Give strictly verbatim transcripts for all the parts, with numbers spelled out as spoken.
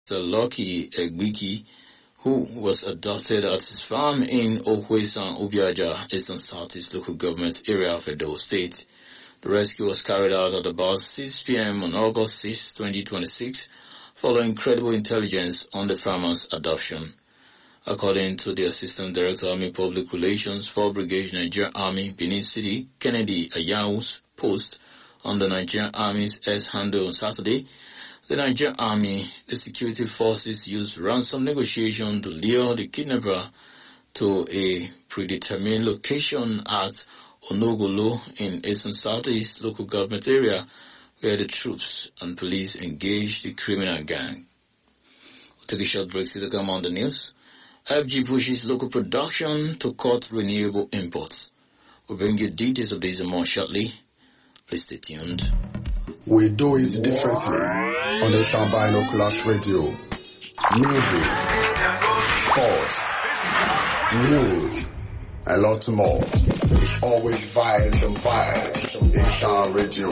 Mister Lucky Egbiki, who was adopted at his farm in Okwesan, Obiaja, Eastern Southeast Local Government Area of Edo State. The rescue was carried out at about six p.m. on August sixth, twenty twenty-six, following credible intelligence on the farmer's adoption. According to the Assistant Director of Army Public Relations for Brigade Nigerian Army, Benin City, Kennedy Ayau's post on the Nigerian Army's S-handle on Saturday, the Nigerian Army, the security forces used ransom negotiation to lure the kidnapper to a predetermined location at Onogolo in Eastern Southeast Local Government Area, where the troops and police engaged the criminal gang. We'll take a short break to come on the news. F G pushes local production to cut renewable imports. We'll bring you details of this and more shortly. Please stay tuned. We do it differently on the Sound Binoculars Radio. Music, sports, news, a lot more. It's always vibes and vibes in Sound Radio.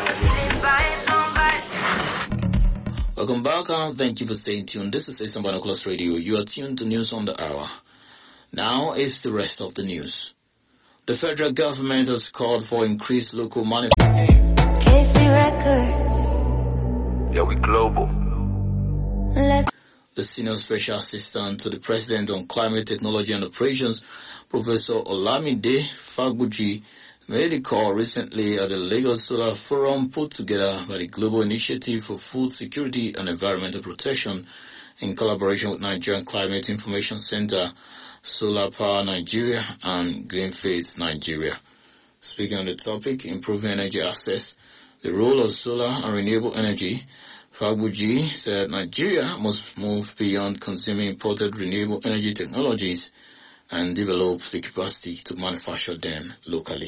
Welcome back and thank you for staying tuned. This is Sound Binoculars Radio. You are tuned to News on the Hour. Now is the rest of the news. The federal government has called for increased local manufacturing. K C Records. Yeah, we global. Let's The Senior Special Assistant to the President on Climate Technology and Operations, Professor Olamide Fagbuji, made a call recently at the Lagos Solar Forum put together by the Global Initiative for Food Security and Environmental Protection in collaboration with Nigerian Climate Information Center, Solar Power Nigeria, and Green Faith Nigeria. Speaking on the topic, improving energy access, the role of solar and renewable energy, Fagbuji said Nigeria must move beyond consuming imported renewable energy technologies and develop the capacity to manufacture them locally.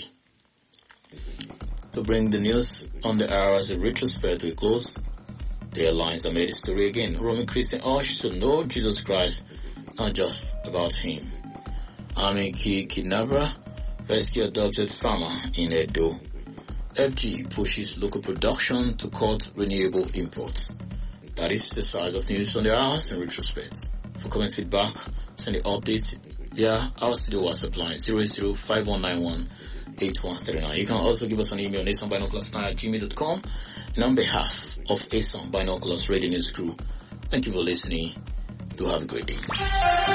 To bring the news on the hour as a retrospect to a close, the headlines that made the story again. Roman Christian urged to know Jesus Christ, not just about him. Army key kidnapper, rescue adopted farmer in Edo. F G pushes local production to cut renewable imports. That is the size of news on the hours in retrospect. For comment feedback, send the update via our studio WhatsApp line zero zero five one nine one eight one three nine. You can also give us an email on asonbinoculars nine at gmail dot com. And on behalf of Ason Binoculars Radio News Crew, thank you for listening. Do have a great day.